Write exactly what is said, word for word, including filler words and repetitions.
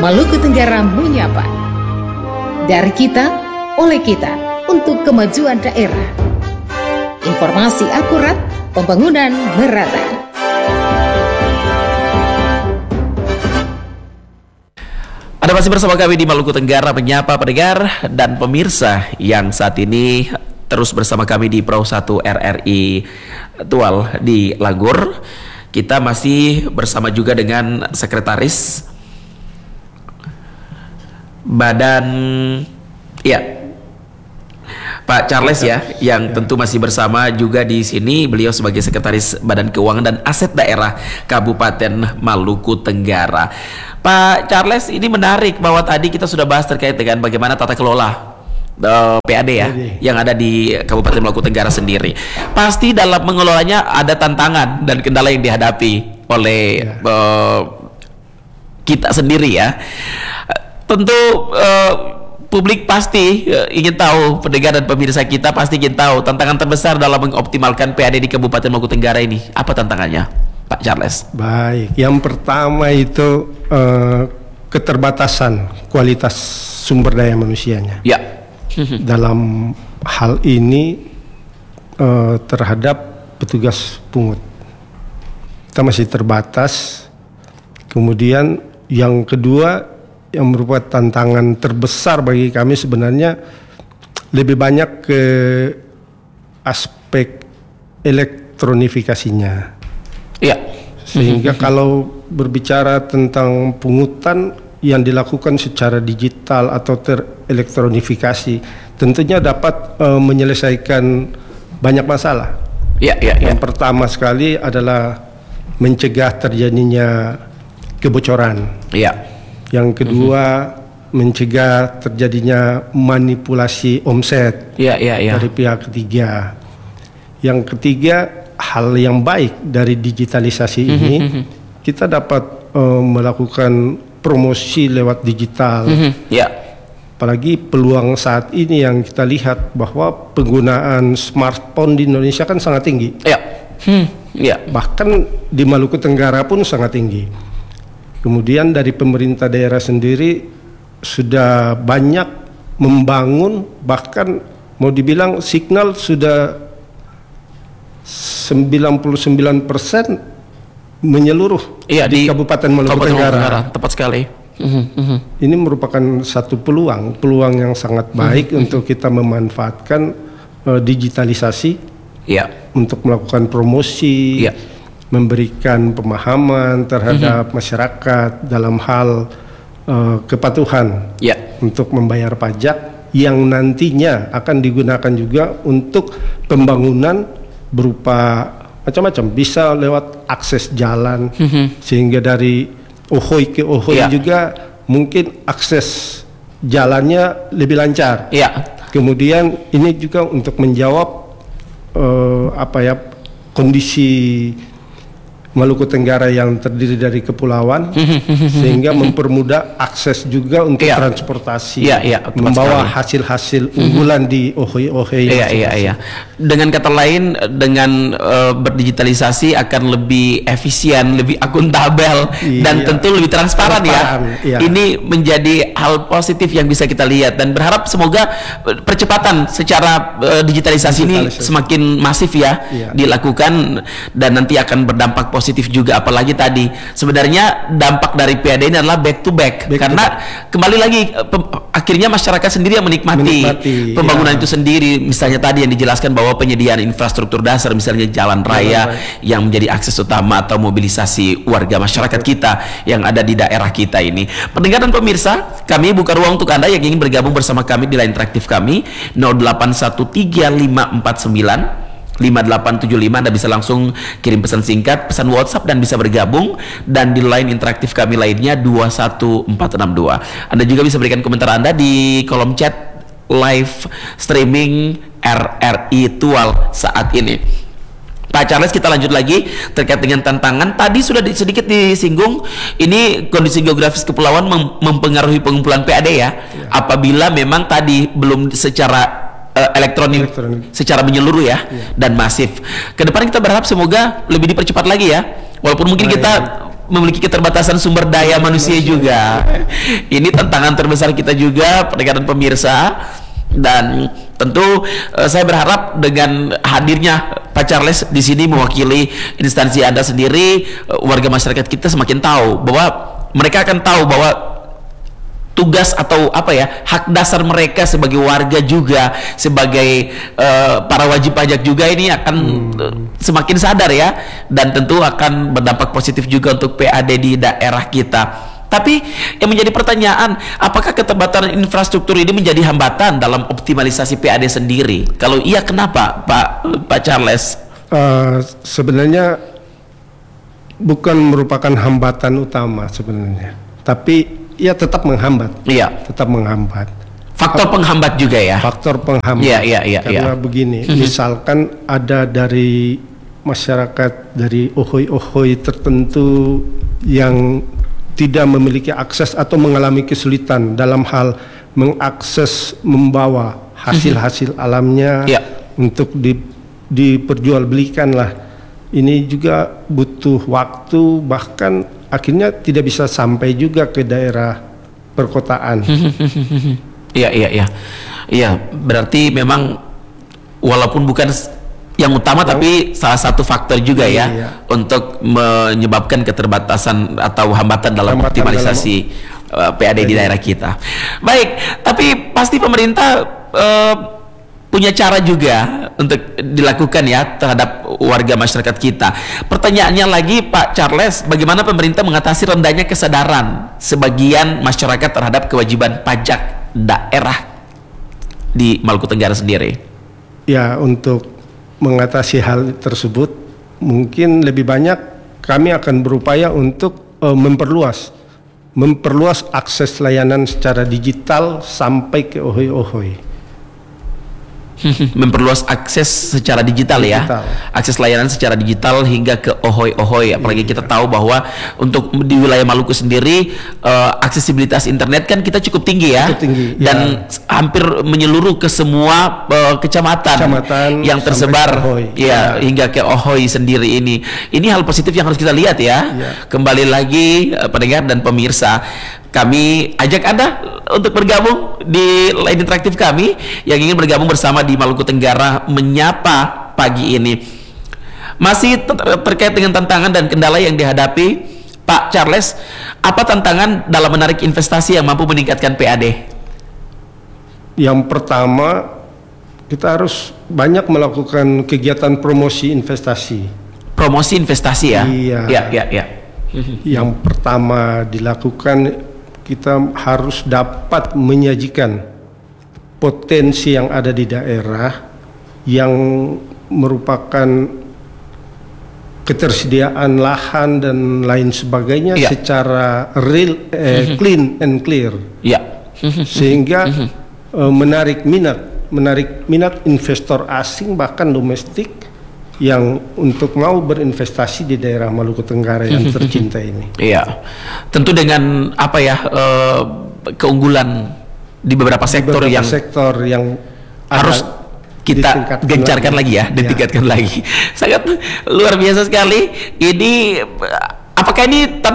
Maluku Tenggara menyapa. Dari kita, oleh kita, untuk kemajuan daerah. Informasi akurat, pembangunan merata. Anda masih bersama kami di Maluku Tenggara menyapa pendengar dan pemirsa yang saat ini terus bersama kami di Pro satu R R I Tual di Lagur. Kita masih bersama juga dengan Sekretaris Badan, ya, Pak Charles ya, yang ya. tentu masih bersama juga di sini. Beliau sebagai Sekretaris Badan Keuangan dan Aset Daerah Kabupaten Maluku Tenggara. Pak Charles, ini menarik bahwa tadi kita sudah bahas terkait dengan bagaimana tata kelola uh, P A D ya, P A D yang ada di Kabupaten Maluku Tenggara sendiri. Pasti dalam mengelolanya ada tantangan dan kendala yang dihadapi oleh ya. uh, kita sendiri ya. Tentu uh, publik pasti uh, ingin tahu, pendengar dan pemirsa kita pasti ingin tahu tantangan terbesar dalam mengoptimalkan P A D di Kabupaten Maluku Tenggara ini. Apa tantangannya, Pak Charles? Baik, yang pertama itu uh, keterbatasan kualitas sumber daya manusianya. Ya. Dalam hal ini uh, terhadap petugas pungut kita masih terbatas. Kemudian yang kedua yang merupakan tantangan terbesar bagi kami sebenarnya lebih banyak ke aspek elektronifikasinya. Iya. Sehingga kalau berbicara tentang pungutan yang dilakukan secara digital atau terelektronifikasi, tentunya dapat uh, menyelesaikan banyak masalah. Iya, iya, iya. Yang pertama sekali adalah mencegah terjadinya kebocoran. Iya. Yang kedua, mm-hmm. mencegah terjadinya manipulasi omset ya, ya, ya. dari pihak ketiga. Yang ketiga, hal yang baik dari digitalisasi mm-hmm. ini, kita dapat uh, melakukan promosi lewat digital. Mm-hmm. Ya. Apalagi peluang saat ini yang kita lihat bahwa penggunaan smartphone di Indonesia kan sangat tinggi. Ya. Hmm. Ya. Bahkan di Maluku Tenggara pun sangat tinggi. Kemudian dari pemerintah daerah sendiri sudah banyak membangun, bahkan mau dibilang signal sudah sembilan puluh sembilan persen menyeluruh iya, di, di Kabupaten Maluku Kabupaten Tenggara. Tenggara. Tepat sekali. Uh-huh. Ini merupakan satu peluang, peluang yang sangat baik uh-huh. untuk kita memanfaatkan uh, digitalisasi yeah. untuk melakukan promosi. Yeah. Memberikan pemahaman terhadap mm-hmm. masyarakat dalam hal uh, kepatuhan yeah. untuk membayar pajak yang nantinya akan digunakan juga untuk pembangunan berupa macam-macam, bisa lewat akses jalan mm-hmm. sehingga dari Ohoy ke Ohoy yeah. juga mungkin akses jalannya lebih lancar. Yeah. Kemudian ini juga untuk menjawab uh, apa ya kondisi Maluku Tenggara yang terdiri dari kepulauan sehingga mempermudah akses juga untuk ya. transportasi ya, ya, membawa hasil-hasil unggulan di Ohoy-Ohoy. Iya iya iya. Dengan kata lain, dengan uh, berdigitalisasi akan lebih efisien, lebih akuntabel iya. dan tentu lebih transparan, transparan ya. Iya. Ini menjadi hal positif yang bisa kita lihat dan berharap semoga percepatan secara uh, digitalisasi, digitalisasi ini semakin masif ya iya. dilakukan dan nanti akan berdampak positif. Positif juga, apalagi tadi sebenarnya dampak dari P A D ini adalah back to back, back karena to back. kembali lagi pem, akhirnya masyarakat sendiri yang menikmati, menikmati pembangunan ya. itu sendiri. Misalnya tadi yang dijelaskan bahwa penyediaan infrastruktur dasar, misalnya jalan raya ya, yang menjadi akses utama atau mobilisasi warga masyarakat kita yang ada di daerah kita ini. Pendengar dan pemirsa, kami buka ruang untuk Anda yang ingin bergabung bersama kami di line interaktif kami nol delapan satu tiga lima empat sembilan lima delapan tujuh lima. Anda bisa langsung kirim pesan singkat, pesan WhatsApp dan bisa bergabung, dan di line interaktif kami lainnya dua satu empat enam dua. Anda juga bisa berikan komentar Anda di kolom chat live streaming R R I Tual saat ini. Pak Charles, kita lanjut lagi terkait dengan tantangan. Tadi sudah di, sedikit disinggung, ini kondisi geografis kepulauan mem mempengaruhi pengumpulan P A D ya, ya. Apabila memang tadi belum secara Uh, elektronik, elektronik secara menyeluruh ya, ya dan masif. Kedepan kita berharap semoga lebih dipercepat lagi ya. Walaupun mungkin kita memiliki keterbatasan sumber daya manusia juga. Ini tantangan terbesar kita juga, pendengar dan pemirsa. Dan tentu uh, saya berharap dengan hadirnya Pak Charles di sini mewakili instansi Anda sendiri, uh, warga masyarakat kita semakin tahu bahwa mereka akan tahu bahwa tugas atau apa ya, hak dasar mereka sebagai warga juga, sebagai uh, para wajib pajak juga ini akan hmm. uh, semakin sadar ya, dan tentu akan berdampak positif juga untuk P A D di daerah kita. Tapi yang menjadi pertanyaan, apakah keterbatasan infrastruktur ini menjadi hambatan dalam optimalisasi P A D sendiri? Kalau iya, kenapa Pak Pak Charles? Uh, sebenarnya bukan merupakan hambatan utama sebenarnya, tapi ya tetap menghambat. Iya, tetap menghambat. Faktor penghambat juga ya. Faktor penghambat. Iya, iya, iya. Karena ya. begini, misalkan ada dari masyarakat dari ohoy-ohoy tertentu yang tidak memiliki akses atau mengalami kesulitan dalam hal mengakses membawa hasil-hasil alamnya ya. Untuk di, diperjualbelikan lah. Ini juga butuh waktu, bahkan akhirnya tidak bisa sampai juga ke daerah perkotaan. Iya, iya, iya. Iya, berarti memang walaupun bukan yang utama, oh, tapi salah satu faktor juga ya, iya, untuk menyebabkan keterbatasan atau hambatan dalam hambatan optimalisasi dalam uh, P A D iya, di daerah kita. Baik, tapi pasti pemerintah uh, punya cara juga untuk dilakukan ya terhadap warga masyarakat kita. Pertanyaannya lagi Pak Charles, bagaimana pemerintah mengatasi rendahnya kesadaran sebagian masyarakat terhadap kewajiban pajak daerah di Maluku Tenggara sendiri? Ya, untuk mengatasi hal tersebut mungkin lebih banyak kami akan berupaya untuk uh, memperluas memperluas akses layanan secara digital sampai ke ohoy-ohoy. Memperluas akses secara digital, digital ya, akses layanan secara digital hingga ke ohoy-ohoy. Apalagi iya, kita tahu bahwa untuk di wilayah Maluku sendiri uh, aksesibilitas internet kan kita cukup tinggi ya, cukup tinggi, dan ya, hampir menyeluruh ke semua uh, kecamatan, kecamatan yang tersebar ya, ya hingga ke ohoy sendiri. Ini ini hal positif yang harus kita lihat ya, ya. Kembali lagi uh, pendengar dan pemirsa, kami ajak Anda untuk bergabung di line interaktif kami yang ingin bergabung bersama di Maluku Tenggara Menyapa pagi ini. Masih ter terkait dengan tantangan dan kendala yang dihadapi Pak Charles, apa tantangan dalam menarik investasi yang mampu meningkatkan P A D? Yang pertama, kita harus banyak melakukan kegiatan promosi investasi. Promosi investasi ya? Iya. Ya, ya, ya. Yang pertama dilakukan, kita harus dapat menyajikan potensi yang ada di daerah yang merupakan ketersediaan lahan dan lain sebagainya ya, secara real, eh, clean and clear, ya, sehingga eh, menarik minat, menarik minat investor asing bahkan domestik yang untuk mau berinvestasi di daerah Maluku Tenggara yang tercinta ini. Iya, tentu dengan apa ya, uh, keunggulan di beberapa sektor di beberapa yang sektor yang harus kita gencarkan lagi, lagi ya, ditingkatkan ya, lagi. Sangat luar biasa sekali. Ini apakah ini